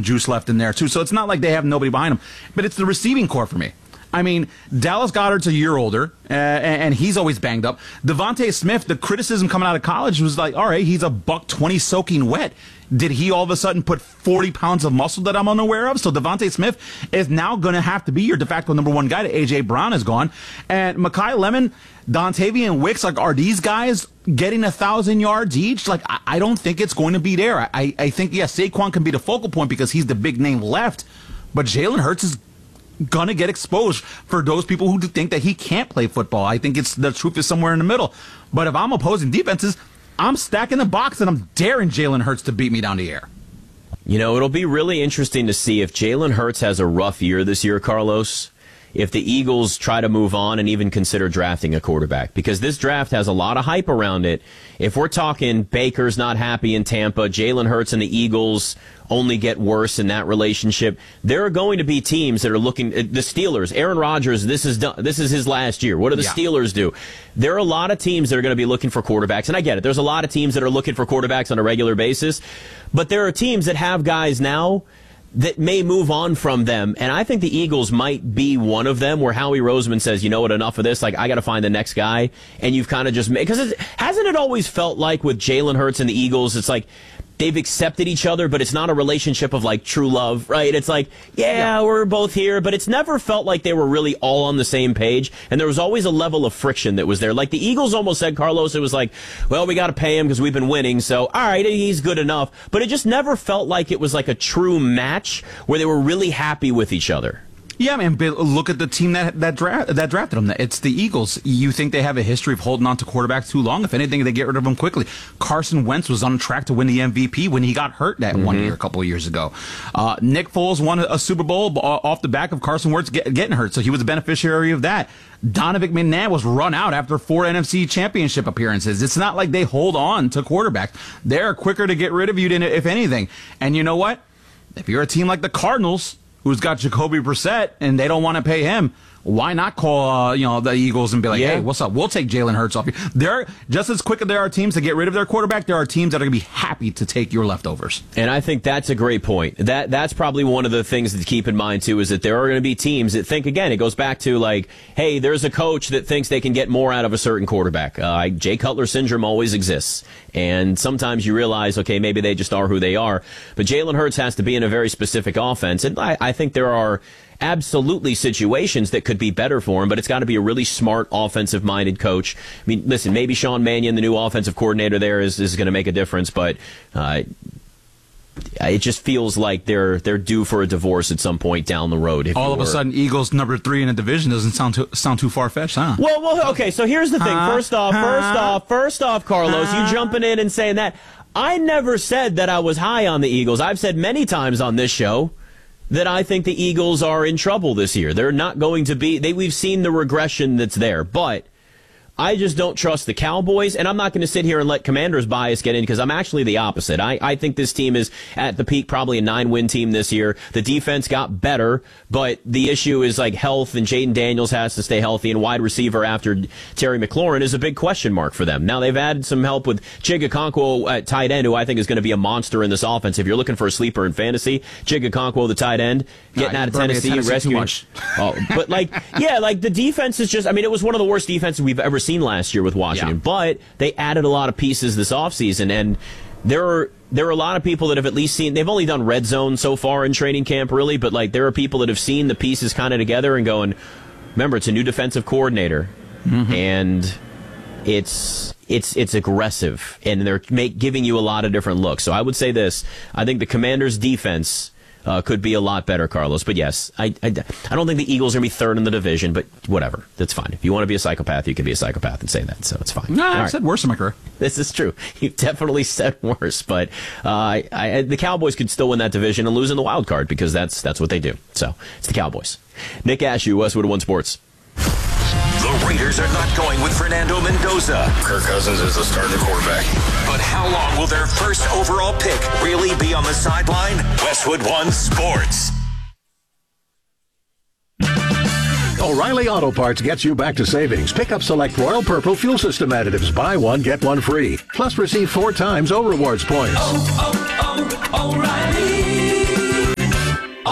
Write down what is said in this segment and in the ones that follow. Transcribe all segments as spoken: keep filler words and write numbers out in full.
juice left in there, too. So it's not like they have nobody behind them. But it's the receiving core for me. I mean, Dallas Goedert's a year older, uh, and, and he's always banged up. Devontae Smith, the criticism coming out of college was like, all right, he's a buck twenty soaking wet. Did he all of a sudden put forty pounds of muscle that I'm unaware of? So Devontae Smith is now going to have to be your de facto number one guy. A J. Brown is gone. And Mekhi Lemon, Dontavian Wicks, like, are these guys getting a thousand yards each? Like, I, I don't think it's going to be there. I, I think, yes, Saquon can be the focal point because he's the big name left, but Jalen Hurts is gonna get exposed for those people who think that he can't play football. I think it's the truth is somewhere in the middle. But if I'm opposing defenses, I'm stacking the box and I'm daring Jalen Hurts to beat me down the air. You know, it'll be really interesting to see if Jalen Hurts has a rough year this year, Carlos, if the Eagles try to move on and even consider drafting a quarterback. Because this draft has a lot of hype around it. If we're talking Baker's not happy in Tampa, Jalen Hurts and the Eagles only get worse in that relationship, there are going to be teams that are looking. The Steelers, Aaron Rodgers, this is done, this is his last year. What do the yeah. Steelers do? There are a lot of teams that are going to be looking for quarterbacks, and I get it. There's a lot of teams that are looking for quarterbacks on a regular basis, but there are teams that have guys now that may move on from them, and I think the Eagles might be one of them where Howie Roseman says, you know what, enough of this, like, I got to find the next guy, and you've kind of just made, because hasn't it always felt like with Jalen Hurts and the Eagles, it's like they've accepted each other, but it's not a relationship of like true love, right? It's like, yeah, yeah, we're both here, but it's never felt like they were really all on the same page, and there was always a level of friction that was there. Like the Eagles almost said, Carlos, it was like, well, we got to pay him because we've been winning, so all right, he's good enough. But it just never felt like it was like a true match where they were really happy with each other. Yeah, man, but look at the team that that, dra- that drafted him. It's the Eagles. You think they have a history of holding on to quarterbacks too long? If anything, they get rid of them quickly. Carson Wentz was on track to win the M V P when he got hurt that mm-hmm. one year, a couple of years ago. Uh, Nick Foles won a Super Bowl off the back of Carson Wentz get, getting hurt, so he was a beneficiary of that. Donovan McNabb was run out after four N F C championship appearances. It's not like they hold on to quarterbacks. They're quicker to get rid of you than if anything. And you know what? If you're a team like the Cardinals, who's got Jacoby Brissett, and they don't want to pay him, why not call uh, you know the Eagles and be like, yeah. hey, what's up? We'll take Jalen Hurts off you. There, just as quick as there are teams to get rid of their quarterback, there are teams that are going to be happy to take your leftovers. And I think that's a great point. That That's probably one of the things to keep in mind, too, is that there are going to be teams that think, again, it goes back to like, hey, there's a coach that thinks they can get more out of a certain quarterback. Uh, Jay Cutler syndrome always exists. And sometimes you realize, okay, maybe they just are who they are. But Jalen Hurts has to be in a very specific offense. And I, I think there are absolutely situations that could be better for him, but it's got to be a really smart offensive-minded coach. I mean, listen, maybe Sean Mannion, the new offensive coordinator there, is, is going to make a difference, but uh, it just feels like they're they're due for a divorce at some point down the road. All of a sudden, Eagles number three in the division doesn't sound too, sound too far-fetched, huh? Well, well, okay, so here's the thing. First off, first off, first off, Carlos, you jumping in and saying that. I never said that I was high on the Eagles. I've said many times on this show that I think the Eagles are in trouble this year. They're not going to be, they, we've seen the regression that's there, but I just don't trust the Cowboys, and I'm not going to sit here and let Commander's bias get in because I'm actually the opposite. I, I think this team is at the peak, probably a nine-win team this year. The defense got better, but the issue is like health, and Jaden Daniels has to stay healthy, and wide receiver after Terry McLaurin is a big question mark for them. Now, they've added some help with Chig Okonkwo at tight end, who I think is going to be a monster in this offense. If you're looking for a sleeper in fantasy, Chig Okonkwo, the tight end, getting nah, out of Tennessee, Tennessee rescuing. Oh, but like, yeah, like the defense is just, I mean, it was one of the worst defenses we've ever seen last year with Washington, yeah. But they added a lot of pieces this offseason, and there are there are a lot of people that have at least seen, they've only done red zone so far in training camp, really, but like there are people that have seen the pieces kind of together and going, remember, it's a new defensive coordinator, mm-hmm. and it's it's it's aggressive, and they're make, giving you a lot of different looks. So I would say this, I think the Commanders' defense Uh, could be a lot better, Carlos. But yes, I, I, I don't think the Eagles are going to be third in the division, but whatever. That's fine. If you want to be a psychopath, you can be a psychopath and say that, so it's fine. No, I've right. said worse in my career. This is true. You've definitely said worse, but uh, I, the Cowboys could still win that division and lose in the wild card because that's that's what they do. So it's the Cowboys. Nick Ashew, Westwood One Sports. The Raiders are not going with Fernando Mendoza. Kirk Cousins is the starting quarterback. But how long will their first overall pick really be on the sideline? Westwood One Sports. O'Reilly Auto Parts gets you back to savings. Pick up select Royal Purple fuel system additives. Buy one, get one free. Plus receive four times O Rewards points. Oh, oh, oh, O'Reilly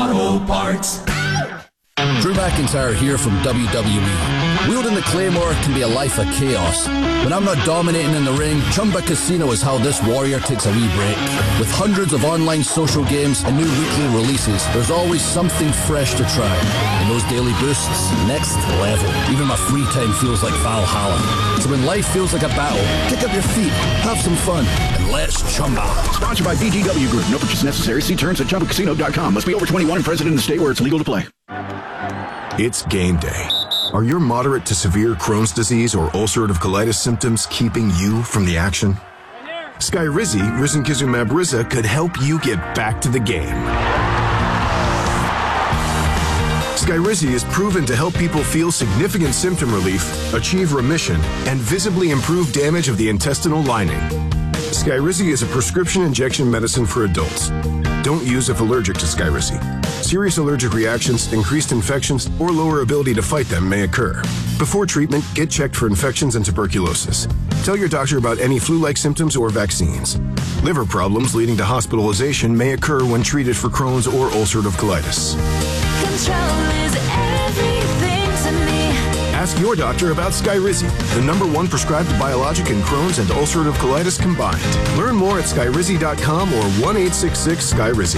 Auto Parts. Drew McIntyre here from W W E. Wielding the Claymore can be a life of chaos. When I'm not dominating in the ring, Chumba Casino is how this warrior takes a wee break. With hundreds of online social games and new weekly releases, there's always something fresh to try. And those daily boosts, next level. Even my free time feels like Valhalla. So when life feels like a battle, kick up your feet, have some fun, and let's Chumba. Sponsored by B G W Group. No purchase necessary. See terms at Chumba Casino dot com. Must be over twenty-one and present in the state where it's legal to play. It's game day. Are your moderate to severe Crohn's disease or ulcerative colitis symptoms keeping you from the action? Skyrizi, risankizumab Riza, could help you get back to the game. Skyrizi is proven to help people feel significant symptom relief, achieve remission, and visibly improve damage of the intestinal lining. Skyrizi is a prescription injection medicine for adults. Don't use if allergic to Skyrizi. Serious allergic reactions, increased infections, or lower ability to fight them may occur. Before treatment, get checked for infections and tuberculosis. Tell your doctor about any flu-like symptoms or vaccines. Liver problems leading to hospitalization may occur when treated for Crohn's or ulcerative colitis. Control is everything to me. Ask your doctor about Skyrizi, the number one prescribed biologic in Crohn's and ulcerative colitis combined. Learn more at skyrizi dot com or one eight six six Skyrizi.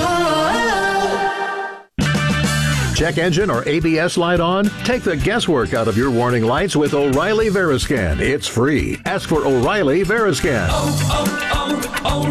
Check engine or A B S light on? Take the guesswork out of your warning lights with O'Reilly Veriscan. It's free. Ask for O'Reilly Veriscan. Oh,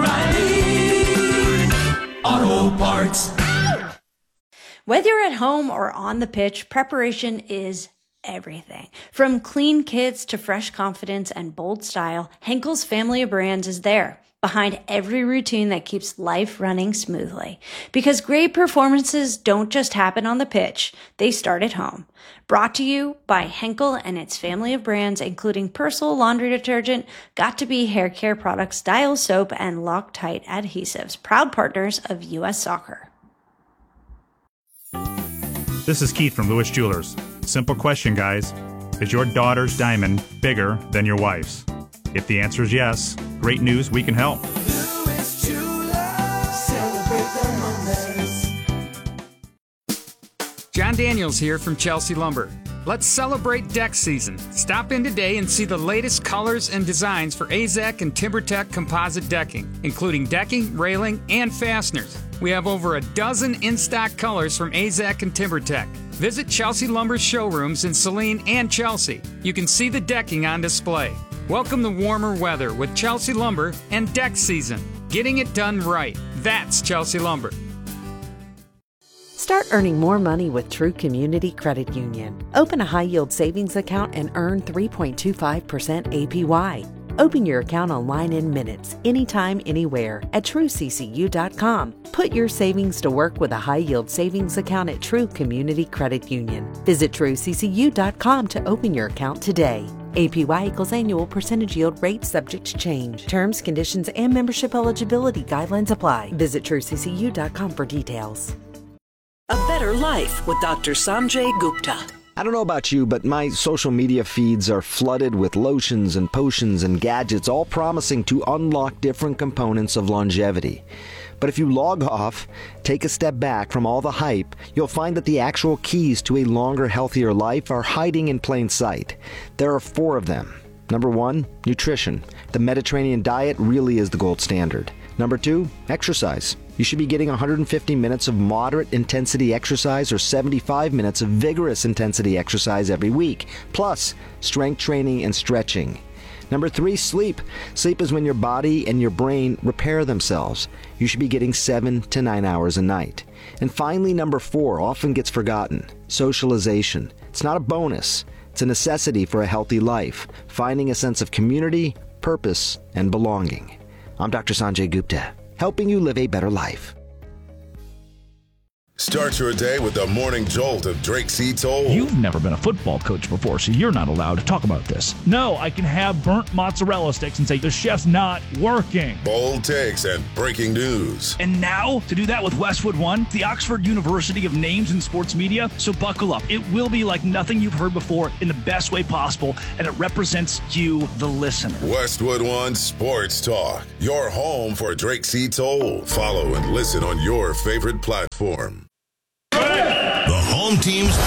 oh, oh, O'Reilly Auto Parts. Whether you're at home or on the pitch, preparation is everything. From clean kits to fresh confidence and bold style, Henkel's family of brands is there, behind every routine that keeps life running smoothly. Because great performances don't just happen on the pitch, they start at home. Brought to you by Henkel and its family of brands, including Persil laundry detergent, Got2b hair care products, Dial soap, and Loctite adhesives, proud partners of U S Soccer. This is Keith from Lewis Jewelers. Simple question, guys. Is your daughter's diamond bigger than your wife's? If the answer is yes, great news, we can help. Lewis Jewelers, celebrate the moments. John Daniels here from Chelsea Lumber. Let's celebrate deck season. Stop in today and see the latest colors and designs for A Z E C and TimberTech composite decking, including decking, railing, and fasteners. We have over a dozen in-stock colors from A Z E C and TimberTech. Visit Chelsea Lumber's showrooms in Saline and Chelsea. You can see the decking on display. Welcome the warmer weather with Chelsea Lumber and deck season. Getting it done right. That's Chelsea Lumber. Start earning more money with True Community Credit Union. Open a high-yield savings account and earn three point two five percent A P Y. Open your account online in minutes, anytime, anywhere at true c c u dot com. Put your savings to work with a high-yield savings account at True Community Credit Union. Visit true c c u dot com to open your account today. A P Y equals annual percentage yield rate subject to change. Terms, conditions, and membership eligibility guidelines apply. Visit true c c u dot com for details. A Better Life with Doctor Sanjay Gupta. I don't know about you, but my social media feeds are flooded with lotions and potions and gadgets, all promising to unlock different components of longevity. But if you log off, take a step back from all the hype, you'll find that the actual keys to a longer, healthier life are hiding in plain sight. There are four of them. Number one, nutrition. The Mediterranean diet really is the gold standard. Number two, exercise. You should be getting one hundred fifty minutes of moderate intensity exercise or seventy-five minutes of vigorous intensity exercise every week, plus strength training and stretching. Number three, sleep. Sleep is when your body and your brain repair themselves. You should be getting seven to nine hours a night. And finally, number four, often gets forgotten, socialization. It's not a bonus. It's a necessity for a healthy life, finding a sense of community, purpose, and belonging. I'm Doctor Sanjay Gupta, helping you live a better life. Start your day with the morning jolt of Drake C. Toll. You've never been a football coach before, so you're not allowed to talk about this. No, I can have burnt mozzarella sticks and say the chef's not working. Bold takes and breaking news. And now, to do that with Westwood One, the Oxford University of Names in Sports Media. So buckle up. It will be like nothing you've heard before in the best way possible, and it represents you, the listener. Westwood One Sports Talk, your home for Drake C. Toll. Follow and listen on your favorite platform. home teams